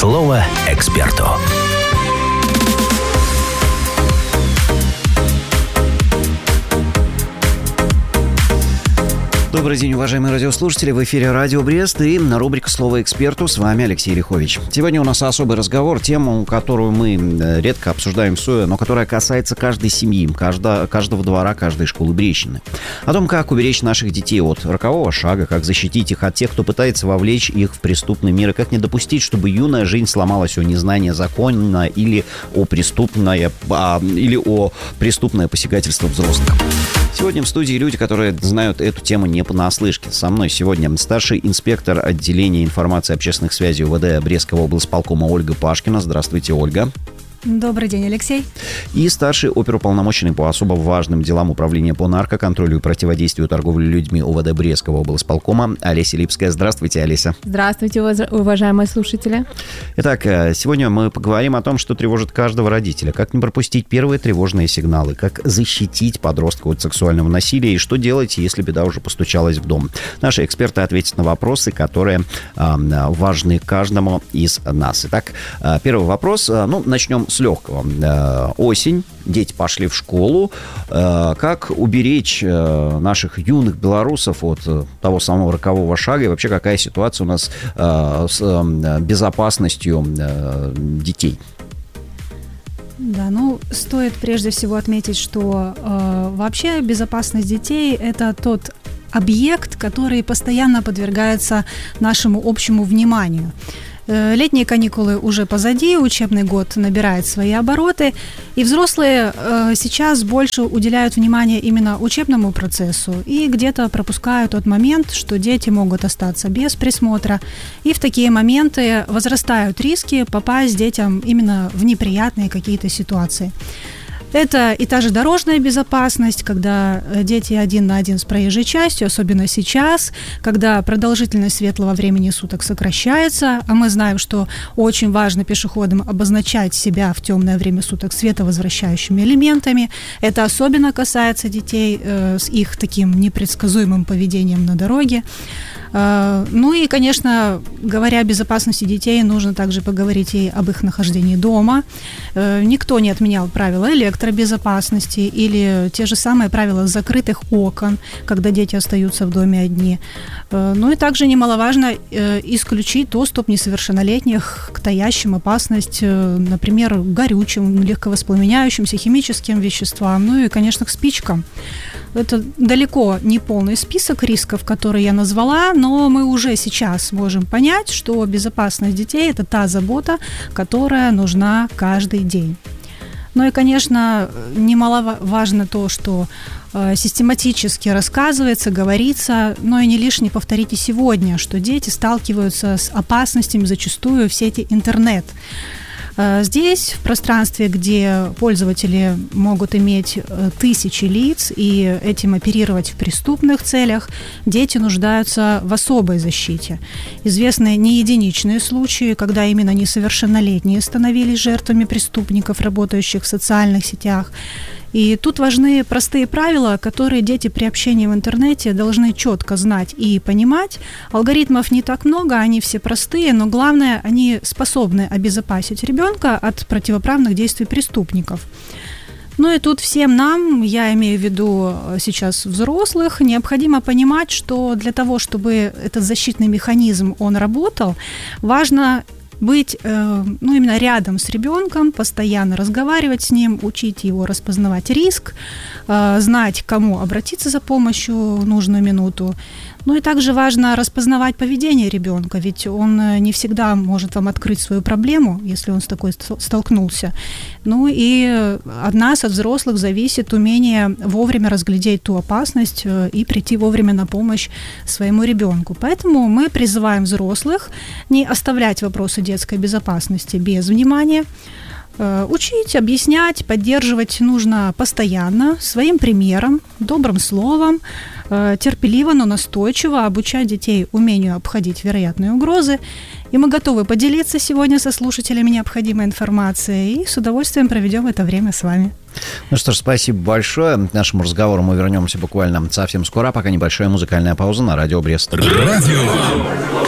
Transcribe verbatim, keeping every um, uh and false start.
Слово эксперту. Добрый день, уважаемые радиослушатели. В эфире Радио Брест и на рубрика «Слово эксперту». С вами Алексей Рихович. Сегодня у нас особый разговор, тему, которую мы редко обсуждаем в СОЭ, но которая касается каждой семьи, каждого, каждого двора, каждой школы Брещины. О том, как уберечь наших детей от рокового шага, как защитить их от тех, кто пытается вовлечь их в преступный мир, и как не допустить, чтобы юная жизнь сломалась о незнание закона или о преступное, а, или о преступное посягательство взрослых. Сегодня в студии люди, которые знают эту тему не понаслышке. Со мной сегодня старший инспектор отделения информации и общественных связей УВД Брестского облсполкома Ольга Пашкина. Здравствуйте, Ольга. Добрый день, Алексей. И старший оперуполномоченный по особо важным делам Управления по наркоконтролю и противодействию торговли людьми УВД Брестского облсполкома Олеся Липская. Здравствуйте, Олеся. Здравствуйте, уважаемые слушатели. Итак, сегодня мы поговорим о том, что тревожит каждого родителя. Как не пропустить первые тревожные сигналы, как защитить подростка от сексуального насилия и что делать, если беда уже постучалась в дом. Наши эксперты ответят на вопросы, которые э, важны каждому из нас. Итак, э, первый вопрос. Ну, начнем с легкого. Э, осень, дети пошли в школу. Э, как уберечь э, наших юных белорусов от э, того самого рокового шага? И вообще, какая ситуация у нас э, с э, безопасностью э, детей? Да, ну, стоит прежде всего отметить, что э, вообще безопасность детей – это тот объект, который постоянно подвергается нашему общему вниманию. Летние каникулы уже позади, учебный год набирает свои обороты, и взрослые э, сейчас больше уделяют внимание именно учебному процессу и где-то пропускают тот момент, что дети могут остаться без присмотра, и в такие моменты возрастают риски попасть детям именно в неприятные какие-то ситуации. Это и та же дорожная безопасность, когда дети один на один с проезжей частью, особенно сейчас, когда продолжительность светлого времени суток сокращается, а мы знаем, что очень важно пешеходам обозначать себя в темное время суток световозвращающими элементами. Это особенно касается детей э, с их таким непредсказуемым поведением на дороге. Э, ну и, конечно, говоря о безопасности детей, нужно также поговорить и об их нахождении дома. Э, никто не отменял правила электробезопасности или те же самые правила закрытых окон, когда дети остаются в доме одни. Ну и также немаловажно исключить доступ несовершеннолетних к таящим опасность, например, горючим, легковоспламеняющимся химическим веществам, ну и, конечно, к спичкам. Это далеко не полный список рисков, которые я назвала, но мы уже сейчас можем понять, что безопасность детей – это та забота, которая нужна каждый день. Ну и, конечно, немаловажно то, что э, систематически рассказывается, говорится, но и не лишне повторите сегодня, что дети сталкиваются с опасностями зачастую в сети интернет. Э, здесь, в пространстве, где пользователи могут иметь э, тысячи лиц и этим оперировать в преступных целях, дети нуждаются в особой защите. Известны не единичные случаи, когда именно несовершеннолетние становились жертвами преступников, работающих в социальных сетях. И тут важны простые правила, которые дети при общении в интернете должны четко знать и понимать. Алгоритмов не так много, они все простые, но главное, они способны обезопасить ребенка от противоправных действий преступников. Ну и тут всем нам, я имею в виду сейчас взрослых, необходимо понимать, что для того, чтобы этот защитный механизм, он работал, важно быть э, ну, именно рядом с ребенком, постоянно разговаривать с ним, учить его распознавать риск, э, знать, к кому обратиться за помощью в нужную минуту. Ну и также важно распознавать поведение ребенка, ведь он не всегда может вам открыть свою проблему, если он с такой столкнулся. Ну и от нас, от взрослых, зависит умение вовремя разглядеть ту опасность и прийти вовремя на помощь своему ребенку. Поэтому мы призываем взрослых не оставлять вопросы детской безопасности без внимания. Учить, объяснять, поддерживать нужно постоянно, своим примером, добрым словом, терпеливо, но настойчиво обучать детей умению обходить вероятные угрозы. И мы готовы поделиться сегодня со слушателями необходимой информацией и с удовольствием проведем это время с вами. Ну что ж, спасибо большое. К нашему разговору мы вернемся буквально совсем скоро, пока небольшая музыкальная пауза на Радио Брест. Радио